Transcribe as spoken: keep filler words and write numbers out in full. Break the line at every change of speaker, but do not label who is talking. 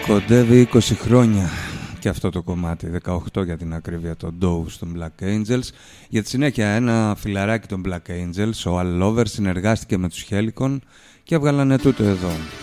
Κοντεύει είκοσι χρόνια και αυτό το κομμάτι, δεκαοκτώ για την ακρίβεια, των Dove των Black Angels. Για τη συνέχεια ένα φιλαράκι των Black Angels, ο Al Lover, συνεργάστηκε με τους Helicon και έβγαλανε τούτο εδώ.